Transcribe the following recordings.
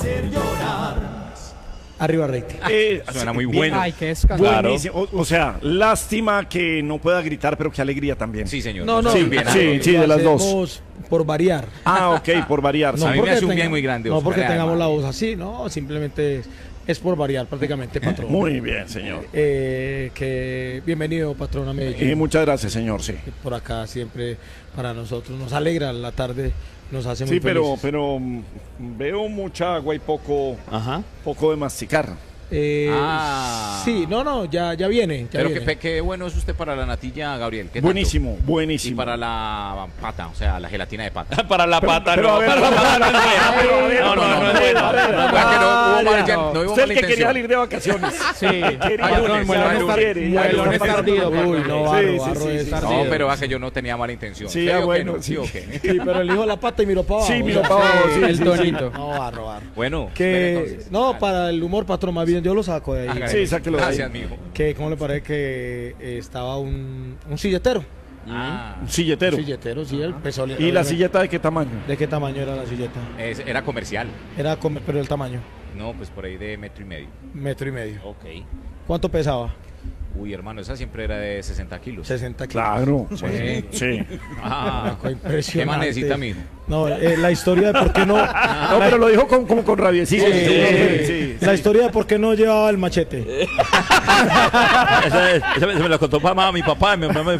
Arriba rating. Suena muy bueno. Ay, qué escándalo. Claro. Buenísimo. O sea, lástima que no pueda gritar, pero qué alegría también. Sí, señor. No, Sí, sí, bien. sí, de las dos. Hacemos por variar. Ah, ok, por variar. No a mí porque me hace un tenga- bien muy grande, No Oscar, porque tengamos además. la voz así, no, simplemente es por variar prácticamente, patrón. Muy bien, señor. Que bienvenido, patrón, a Medellín. Muchas gracias, señor, sí. Por acá siempre para nosotros nos alegra la tarde, nos hace muy Sí, felices. pero veo mucha agua y poco de masticar. Sí, no, ya viene. Ya Pero viene. qué bueno es usted para la natilla, Gabriel. ¿Qué tanto? Buenísimo, Y buenísimo. para la pata, o sea, la gelatina de pata. Para la pata, pero no. a ver, Para la pata no es buena. no, No es buena. No hubo Usted mala el que quería intención. salir de vacaciones. Sí, Quería patrón, lunes, muelo ya no no estar- quiere, ya muelo no no está estar ardido, ardido. Uy, no, Sí, barro, sí, barro sí, de sí, estar sí. No, ardido. pero que yo no tenía mala intención. Sí, ¿Sí o qué bueno, no? ¿Sí o qué? Sí, pero él dijo la pata y miró para abajo. Sí, miró para abajo, sí, el sí, tonito. No, barro. Bueno, Que, entonces. no, para el humor, patrón, más bien yo lo saco de ahí. Hágale. Sí, sáquelo de ahí. Gracias, mijo. Que, ¿cómo le parece que estaba un silletero? Ah, Un silletero. Un silletero, sí, el peso. ¿Y la silleta de qué tamaño? ¿De qué tamaño era la silleta? era comercial. Pero el tamaño, No, pues por ahí de 1,5 metros. 1,5 metros. Ok. ¿Cuánto pesaba? Uy, hermano, esa siempre era de 60 kilos. 60 kilos. Claro. Sí. Sí. Ah, Fue impresionante. ¿qué más necesita, mijo? No, la historia de por qué no. No, pero lo dijo como con rabiecito. Sí. La historia de por qué no llevaba el machete. Esa me la contó mi papá, mi mamá.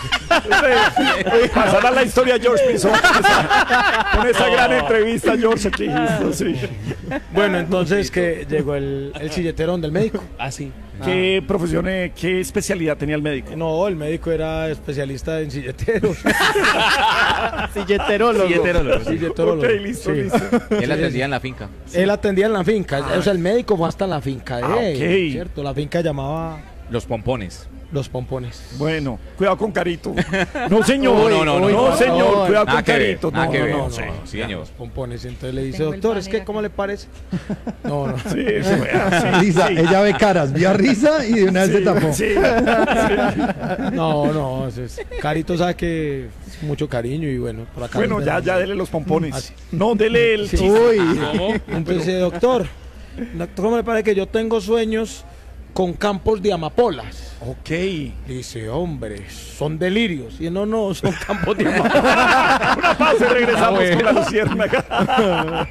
Pasará la historia George Pinzón con esa gran entrevista, George, aquí. Sí. Bueno, entonces que llegó el silletero del médico. Ah, sí. ¿Qué profesión, qué especialidad tenía el médico? No, el médico era especialista en silleteros. Silleterólogo. Silleterólogo. Ok, listo, Sí. listo. Él atendía en la finca. Él atendía en la finca, o sea, el médico fue hasta la finca de él, ok. ¿cierto? La finca llamaba Los pompones. Los Pompones. Bueno, cuidado con Carito. No, señor. No, señor, cuidado Nada con que ver, Carito. nada que ver. No, Sí, sí, señor. Los Pompones. Entonces le dice, Tengo el doctor, pan es en que, la ¿cómo le parece? No. Sí, eso fue así. Lisa, ella ve caras, vio a risa y de una vez se tapó. Sí. No, Carito sabe que es mucho cariño y bueno, por acá. Bueno, ya dele los pompones. Así. No, dele el Sí. chiste. Uy, Entonces, doctor, ¿cómo le parece que yo tengo sueños con campos de amapolas? Ok. Dice, hombre, son delirios. Y no, son campos de amapolas. Una pausa y regresamos con la luciérnaga.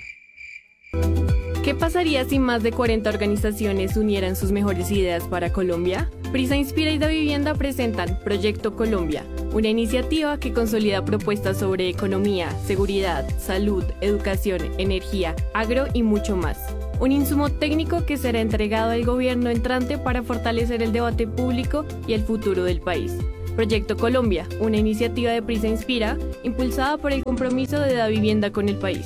¿Qué pasaría si más de 40 organizaciones unieran sus mejores ideas para Colombia? Prisa Inspira y Da Vivienda presentan Proyecto Colombia, una iniciativa que consolida propuestas sobre economía, seguridad, salud, educación, energía, agro y mucho más. Un insumo técnico que será entregado al gobierno entrante para fortalecer el debate público y el futuro del país. Proyecto Colombia, una iniciativa de Prisa Inspira, impulsada por el compromiso de Da Vivienda con el país.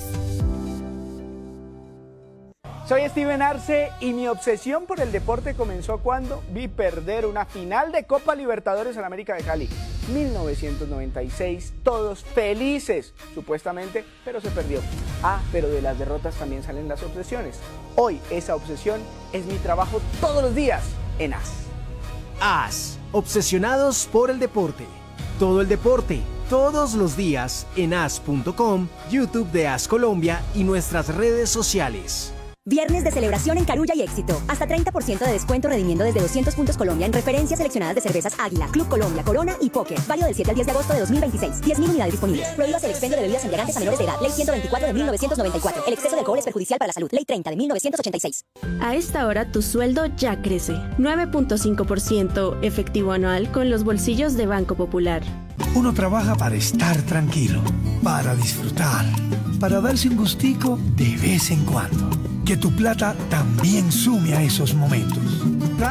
Soy Steven Arce y mi obsesión por el deporte comenzó cuando vi perder una final de Copa Libertadores en América de Cali. 1996, todos felices, supuestamente, pero se perdió. Pero de las derrotas también salen las obsesiones. Hoy esa obsesión es mi trabajo todos los días en AS. AS, obsesionados por el deporte. Todo el deporte, todos los días en as.com, YouTube de AS Colombia y nuestras redes sociales. Viernes de celebración en Carulla y Éxito. Hasta 30% de descuento redimiendo desde 200 puntos Colombia en referencias seleccionadas de cervezas Águila, Club Colombia, Corona y Póker. Válido del 7 al 10 de agosto de 2026. 10.000 unidades disponibles. Prohíbas el expendio de bebidas embriagantes a menores de edad. Ley 124 de 1994. El exceso de alcohol es perjudicial para la salud. Ley 30 de 1986. A esta hora tu sueldo ya crece. 9.5% efectivo anual con los bolsillos de Banco Popular. Uno trabaja para estar tranquilo, para disfrutar, para darse un gustico de vez en cuando. Que tu plata también sume a esos momentos.